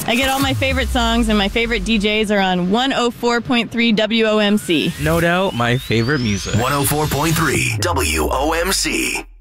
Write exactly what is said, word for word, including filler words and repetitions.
I get all my favorite songs and my favorite D Js are on one oh four point three W O M C. No doubt, my favorite music. one oh four point three W O M C.